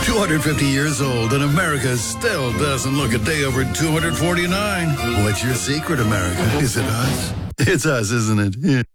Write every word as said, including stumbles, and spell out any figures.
two hundred fifty years old, and America still doesn't look a day over two hundred forty-nine. What's your secret, America? Is it us? It's us, isn't it? Yeah.